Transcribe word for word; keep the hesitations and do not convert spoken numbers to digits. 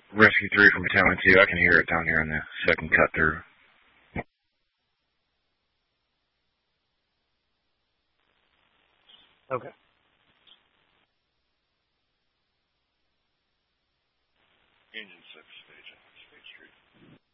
Rescue three from Battalion two. I can hear it down here in the second cut through. Okay. Engine six, stage, stage three.